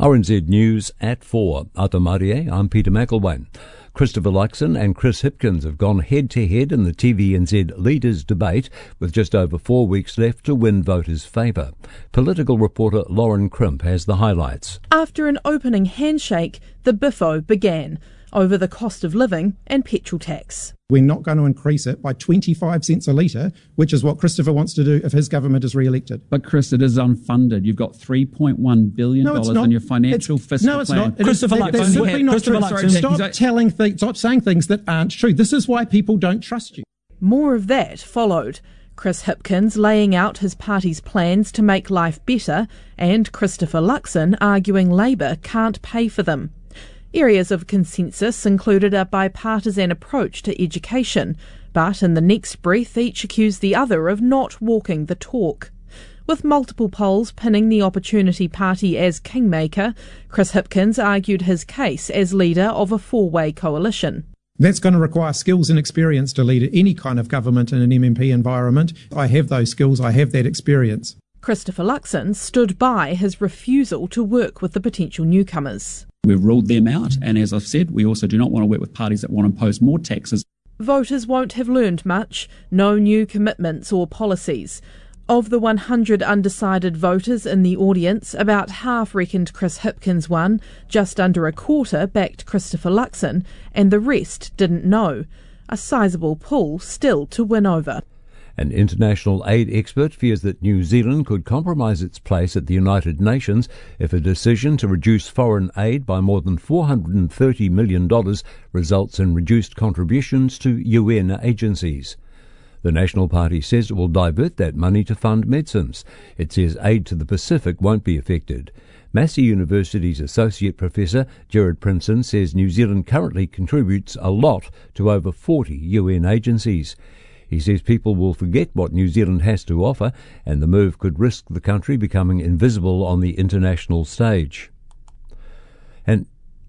RNZ News at 4. Atamarie, I'm Peter McElwain. Christopher Luxon and Chris Hipkins have gone head-to-head in the TVNZ Leaders Debate with just over 4 weeks left to win voters' favour. Political reporter Lauren Crimp has the highlights. After an opening handshake, the biffo began over the cost of living and petrol tax. We're not going to increase it by 25 cents a litre, which is what Christopher wants to do if his government is re-elected. But Chris, it is unfunded. You've got $3.1 billion in your financial fiscal plan. No, it's not. Christopher That's simply not true. Stop saying things that aren't true. This is why people don't trust you. More of that followed. Chris Hipkins laying out his party's plans to make life better, and Christopher Luxon arguing Labour can't pay for them. Areas of consensus included a bipartisan approach to education, but in the next breath each accused the other of not walking the talk. With multiple polls pinning the Opportunity Party as kingmaker, Chris Hipkins argued his case as leader of a four-way coalition. That's going to require skills and experience to lead any kind of government in an MMP environment. I have those skills, I have that experience. Christopher Luxon stood by his refusal to work with the potential newcomers. We've ruled them out, and as I've said, we also do not want to work with parties that want to impose more taxes. Voters won't have learned much, no new commitments or policies. Of the 100 undecided voters in the audience, about half reckoned Chris Hipkins won, just under a quarter backed Christopher Luxon, and the rest didn't know. A sizable pool still to win over. An international aid expert fears that New Zealand could compromise its place at the United Nations if a decision to reduce foreign aid by more than $430 million results in reduced contributions to UN agencies. The National Party says it will divert that money to fund medicines. It says aid to the Pacific won't be affected. Massey University's Associate Professor Gerard Prinson says New Zealand currently contributes a lot to over 40 UN agencies. He says people will forget what New Zealand has to offer, and the move could risk the country becoming invisible on the international stage. And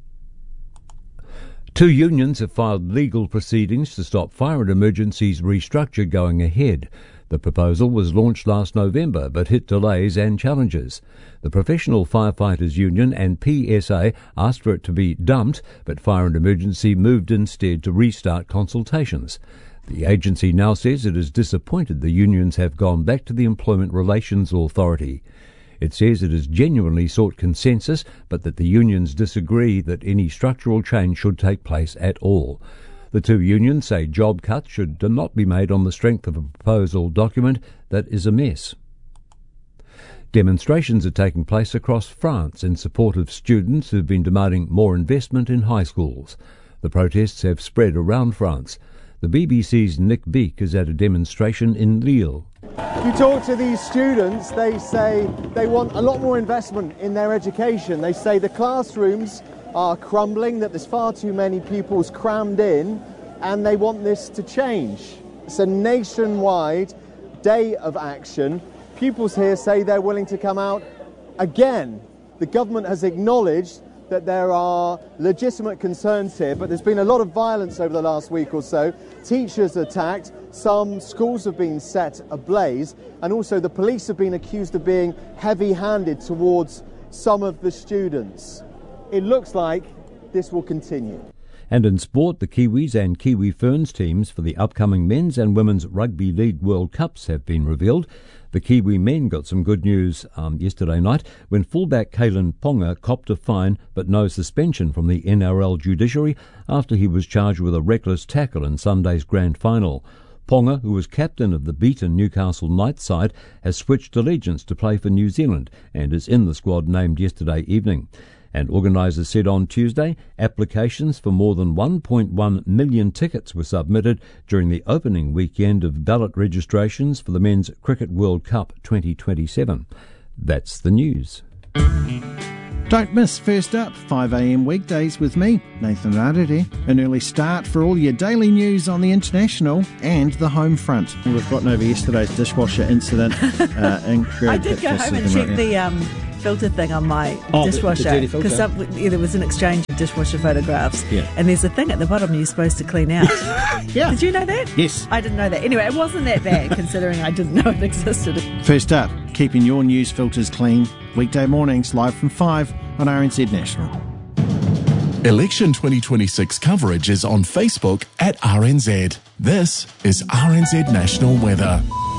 2 unions have filed legal proceedings to stop Fire and Emergency's restructure going ahead. The proposal was launched last November but hit delays and challenges. The Professional Firefighters Union and PSA asked for it to be dumped, but Fire and Emergency moved instead to restart consultations. The agency now says it is disappointed the unions have gone back to the Employment Relations Authority. It says it has genuinely sought consensus, but that the unions disagree that any structural change should take place at all. The 2 unions say job cuts should not be made on the strength of a proposal document that is a mess. Demonstrations are taking place across France in support of students who have been demanding more investment in high schools. The protests have spread around France. The BBC's Nick Beak is at a demonstration in Lille. You talk to these students, they say they want a lot more investment in their education. They say the classrooms are crumbling, that there's far too many pupils crammed in, and they want this to change. It's a nationwide day of action. Pupils here say they're willing to come out again. The government has acknowledged that there are legitimate concerns here, but there's been a lot of violence over the last week or so. Teachers attacked, some schools have been set ablaze, and also the police have been accused of being heavy-handed towards some of the students. It looks like this will continue. And in sport, the Kiwis and Kiwi Ferns teams for the upcoming Men's and Women's Rugby League World Cups have been revealed. The Kiwi men got some good news yesterday night when fullback Kalen Ponga copped a fine but no suspension from the NRL judiciary after he was charged with a reckless tackle in Sunday's grand final. Ponga, who was captain of the beaten Newcastle Knights side, has switched allegiance to play for New Zealand and is in the squad named yesterday evening. And organisers said on Tuesday applications for more than 1.1 million tickets were submitted during the opening weekend of ballot registrations for the Men's Cricket World Cup 2027. That's the news. Don't miss First Up, 5 a.m. weekdays with me, Nathan Rarere. An early start for all your daily news on the international and the home front. We've gotten over yesterday's dishwasher incident. I did go home and check the filter thing on my dishwasher because there was an exchange of dishwasher photographs, and there's a thing at the bottom you're supposed to clean out. Did you know that? Yes. I didn't know that. Anyway, it wasn't that bad considering I didn't know it existed. First Up, keeping your news filters clean. Weekday mornings live from 5 on RNZ National. Election 2026 coverage is on Facebook at RNZ. This is RNZ National Weather.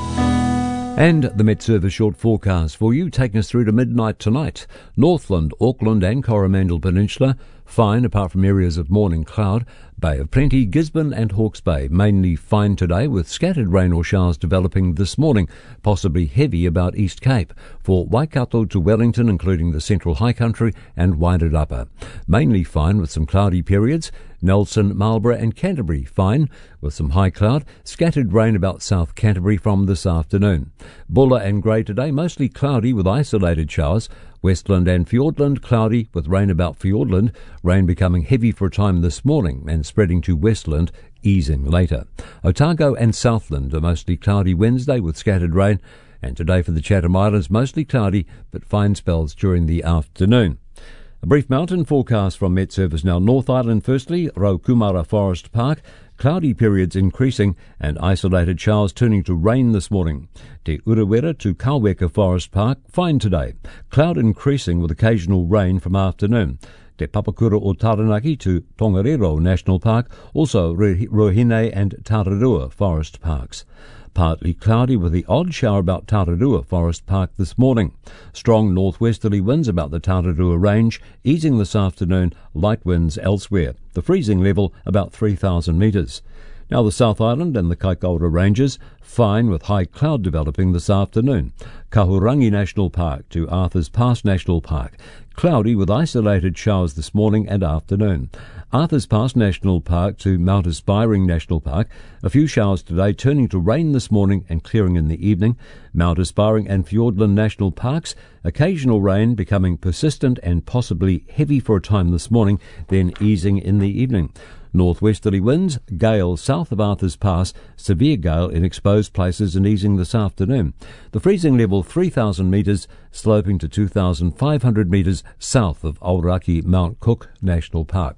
And the Met Service short forecast for you, taking us through to midnight tonight. Northland, Auckland and Coromandel Peninsula, fine apart from areas of morning cloud. Bay of Plenty, Gisborne and Hawke's Bay, mainly fine today with scattered rain or showers developing this morning, possibly heavy about East Cape. For Waikato to Wellington, including the Central High Country and Wairarapa. Mainly fine with some cloudy periods. Nelson, Marlborough and Canterbury fine with some high cloud. Scattered rain about South Canterbury from this afternoon. Bulla and Grey today, mostly cloudy with isolated showers. Westland and Fiordland, cloudy with rain about Fiordland. Rain becoming heavy for a time this morning and spreading to Westland, easing later. Otago and Southland are mostly cloudy Wednesday with scattered rain. And today for the Chatham Islands, mostly cloudy but fine spells during the afternoon. A brief mountain forecast from Met Service now. North Island firstly, Raukumara Forest Park. Cloudy periods increasing and isolated showers turning to rain this morning. Te Urewera to Kaweka Forest Park, fine today. Cloud increasing with occasional rain from afternoon. Te Papakura o Taranaki to Tongariro National Park, also Ruahine and Tararua Forest Parks. Partly cloudy with the odd shower about Tararua Forest Park this morning. Strong northwesterly winds about the Tararua Range, easing this afternoon, light winds elsewhere. The freezing level about 3,000 metres. Now the South Island and the Kaikoura Ranges, fine with high cloud developing this afternoon. Kahurangi National Park to Arthur's Pass National Park. Cloudy with isolated showers this morning and afternoon. Arthur's Pass National Park to Mount Aspiring National Park. A few showers today turning to rain this morning and clearing in the evening. Mount Aspiring and Fiordland National Parks. Occasional rain becoming persistent and possibly heavy for a time this morning, then easing in the evening. Northwesterly winds, gale south of Arthur's Pass, severe gale in exposed places and easing this afternoon. The freezing level 3,000 metres, sloping to 2,500 metres south of Aoraki Mount Cook National Park.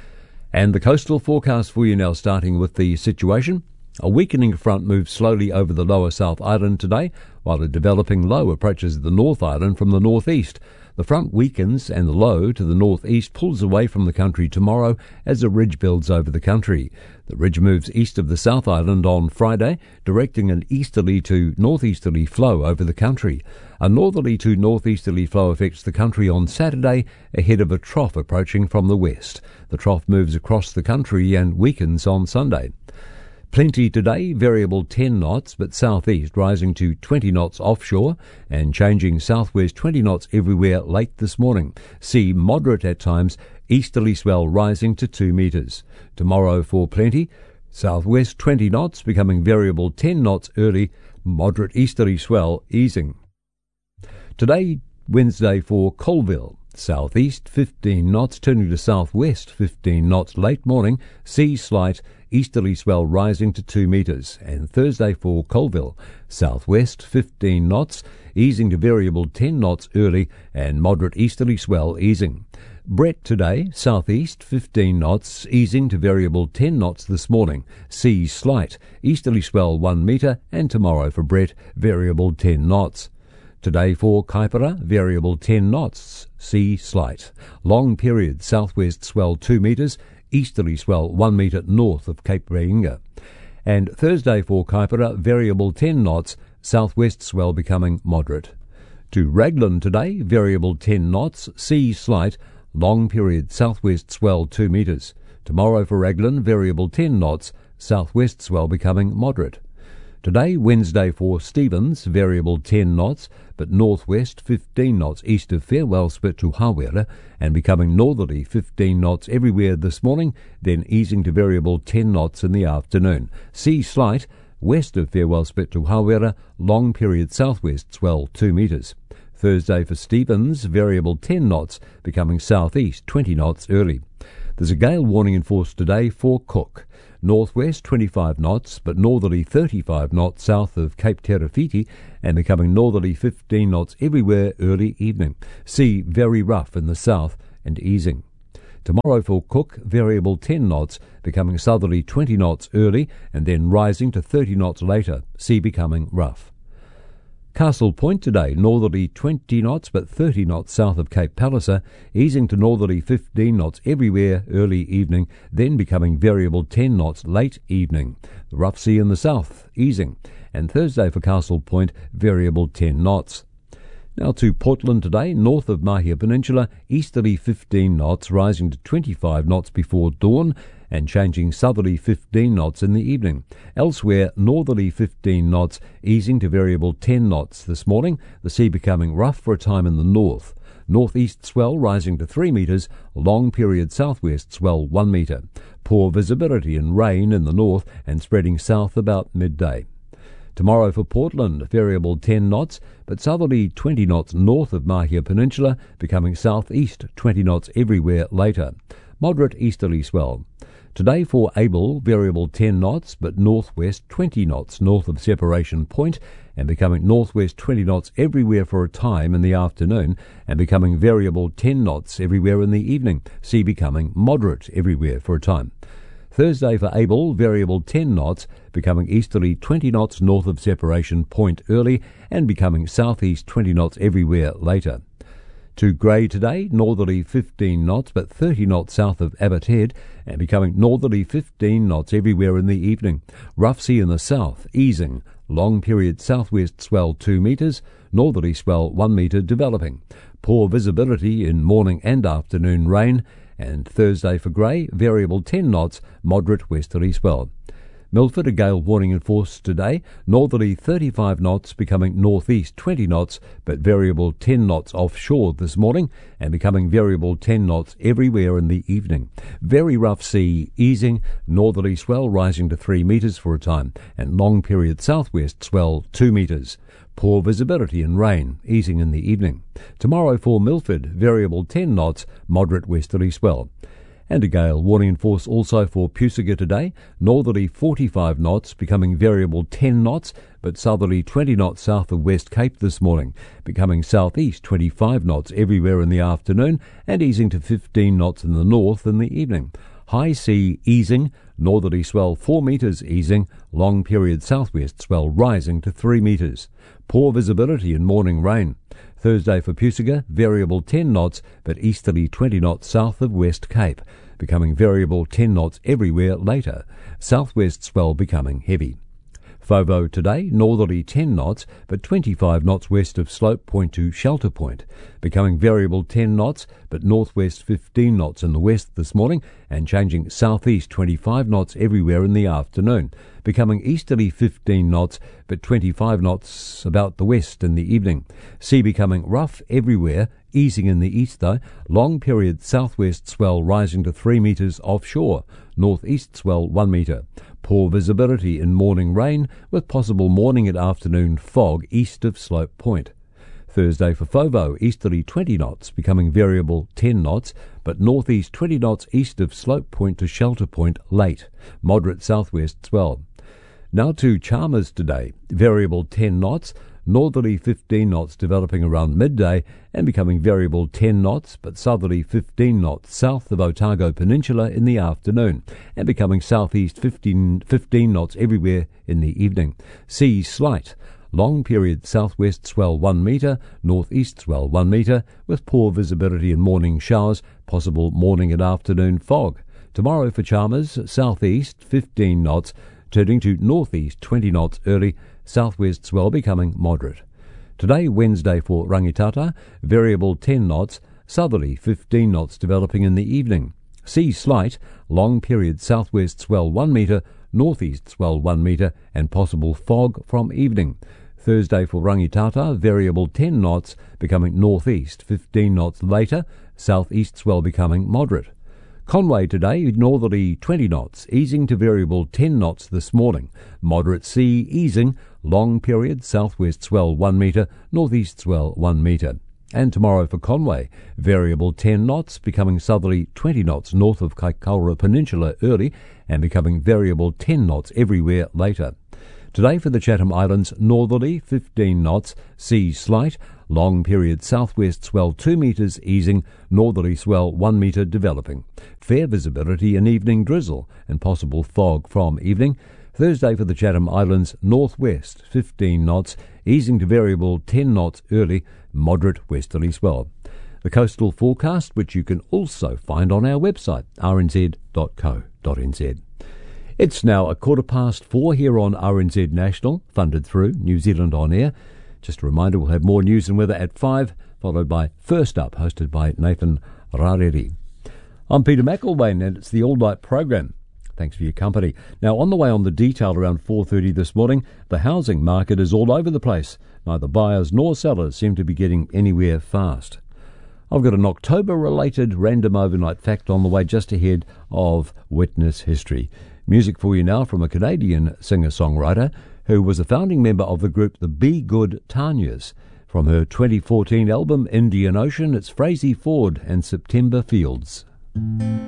And the coastal forecast for you now, starting with the situation. A weakening front moves slowly over the lower South Island today, while a developing low approaches the North Island from the northeast. The front weakens and the low to the northeast pulls away from the country tomorrow as a ridge builds over the country. The ridge moves east of the South Island on Friday, directing an easterly to northeasterly flow over the country. A northerly to northeasterly flow affects the country on Saturday ahead of a trough approaching from the west. The trough moves across the country and weakens on Sunday. Plenty today, variable 10 knots, but southeast rising to 20 knots offshore and changing southwest 20 knots everywhere late this morning. Sea moderate at times, easterly swell rising to 2 metres. Tomorrow for Plenty, southwest 20 knots, becoming variable 10 knots early, moderate easterly swell easing. Today, Wednesday for Colville. Southeast 15 knots, turning to southwest 15 knots late morning, sea slight, easterly swell rising to 2 metres. And Thursday for Colville, southwest 15 knots, easing to variable 10 knots early and moderate easterly swell easing. Brett today, southeast 15 knots, easing to variable 10 knots this morning, sea slight, easterly swell 1 metre, and tomorrow for Brett, variable 10 knots. Today for Kaipara, variable 10 knots, sea slight. Long period, southwest swell 2 metres, easterly swell 1 metre north of Cape Reinga. And Thursday for Kaipara, variable 10 knots, southwest swell becoming moderate. To Raglan today, variable 10 knots, sea slight, long period, southwest swell 2 metres. Tomorrow for Raglan, variable 10 knots, southwest swell becoming moderate. Today, Wednesday for Stevens, variable 10 knots, but northwest 15 knots east of Farewell Spit to Hawera, and becoming northerly 15 knots everywhere this morning, then easing to variable 10 knots in the afternoon. Sea slight, west of Farewell Spit to Hawera, long period southwest swell 2 metres. Thursday for Stevens, variable 10 knots, becoming southeast 20 knots early. There's a gale warning in force today for Cook. Northwest 25 knots, but northerly 35 knots south of Cape Terafiti, and becoming northerly 15 knots everywhere early evening. Sea very rough in the south and easing. Tomorrow for Cook, variable 10 knots, becoming southerly 20 knots early, and then rising to 30 knots later. Sea becoming rough. Castle Point today, northerly 20 knots but 30 knots south of Cape Palliser, easing to northerly 15 knots everywhere early evening, then becoming variable 10 knots late evening. The rough sea in the south, easing. And Thursday for Castle Point, variable 10 knots. Now to Portland today, north of Mahia Peninsula, easterly 15 knots, rising to 25 knots before dawn, and changing southerly 15 knots in the evening. Elsewhere, northerly 15 knots, easing to variable 10 knots this morning, the sea becoming rough for a time in the north. Northeast swell rising to 3 metres, long period southwest swell 1 metre. Poor visibility and rain in the north and spreading south about midday. Tomorrow for Portland, variable 10 knots, but southerly 20 knots north of Mahia Peninsula, becoming southeast 20 knots everywhere later. Moderate easterly swell. Today for Able, variable 10 knots, but northwest 20 knots north of Separation Point, and becoming northwest 20 knots everywhere for a time in the afternoon, and becoming variable 10 knots everywhere in the evening, sea becoming moderate everywhere for a time. Thursday for Able, variable 10 knots, becoming easterly 20 knots north of Separation Point early, and becoming southeast 20 knots everywhere later. To Grey today, northerly 15 knots but 30 knots south of Abbott Head, and becoming northerly 15 knots everywhere in the evening. Rough sea in the south, easing. Long period southwest swell 2 metres, northerly swell 1 metre developing. Poor visibility in morning and afternoon rain. And Thursday for Grey, variable 10 knots, moderate westerly swell. Milford, a gale warning in force today, northerly 35 knots, becoming northeast 20 knots, but variable 10 knots offshore this morning, and becoming variable 10 knots everywhere in the evening. Very rough sea, easing, northerly swell rising to 3 metres for a time, and long period southwest swell 2 metres. Poor visibility and rain, easing in the evening. Tomorrow for Milford, variable 10 knots, moderate westerly swell. And a gale warning in force also for Pusiga today, northerly 45 knots, becoming variable 10 knots, but southerly 20 knots south of West Cape this morning, becoming southeast 25 knots everywhere in the afternoon, and easing to 15 knots in the north in the evening. High sea easing, northerly swell 4 metres easing, long period southwest swell rising to 3 metres. Poor visibility and morning rain. Thursday for Pusiga, variable 10 knots, but easterly 20 knots south of West Cape, becoming variable 10 knots everywhere later. Southwest swell becoming heavy. Fovo today, northerly 10 knots, but 25 knots west of Slope Point to Shelter Point, becoming variable 10 knots, but northwest 15 knots in the west this morning, and changing southeast 25 knots everywhere in the afternoon, becoming easterly 15 knots, but 25 knots about the west in the evening. Sea becoming rough everywhere, easing in the east though, long period southwest swell rising to 3 metres offshore, northeast swell 1 metre. Poor visibility in morning rain, with possible morning and afternoon fog east of Slope Point. Thursday for Fovo, easterly 20 knots, becoming variable 10 knots, but northeast 20 knots east of Slope Point to Shelter Point late. Moderate southwest swell. Now to Chalmers today, variable 10 knots, northerly 15 knots developing around midday and becoming variable 10 knots, but southerly 15 knots south of Otago Peninsula in the afternoon, and becoming southeast 15 knots everywhere in the evening. Sea slight. Long period southwest swell 1 metre, northeast swell 1 metre, with poor visibility and morning showers, possible morning and afternoon fog. Tomorrow for Chalmers, southeast 15 knots, turning to northeast 20 knots early, southwest swell becoming moderate. Today, Wednesday for Rangitata, variable 10 knots, southerly 15 knots developing in the evening. Sea slight, long period southwest swell 1 metre, northeast swell 1 metre, and possible fog from evening. Thursday for Rangitata, variable 10 knots, becoming northeast 15 knots later, southeast swell becoming moderate. Conway today, northerly 20 knots, easing to variable 10 knots this morning. Moderate sea easing, long period southwest swell 1 metre, northeast swell 1 metre. And tomorrow for Conway, variable 10 knots, becoming southerly 20 knots north of Kaikoura Peninsula early, and becoming variable 10 knots everywhere later. Today for the Chatham Islands, northerly 15 knots, sea slight, long period southwest swell 2 metres easing, northerly swell 1 metre developing. Fair visibility and evening drizzle and possible fog from evening. Thursday for the Chatham Islands, northwest 15 knots, easing to variable 10 knots early, moderate westerly swell. The coastal forecast, which you can also find on our website, rnz.co.nz. It's now 4:15 here on RNZ National, funded through New Zealand On Air. Just a reminder, we'll have more news and weather at 5, followed by First Up, hosted by Nathan Rareri. I'm Peter McElwain, and it's the All Night program. Thanks for your company. Now, on the way on the detail around 4:30 this morning, the housing market is all over the place. Neither buyers nor sellers seem to be getting anywhere fast. I've got an October-related random overnight fact on the way just ahead of Witness History. Music for you now from a Canadian singer-songwriter who was a founding member of the group the Be Good Tanyas. From her 2014 album Indian Ocean, it's Frazey Ford and September Fields.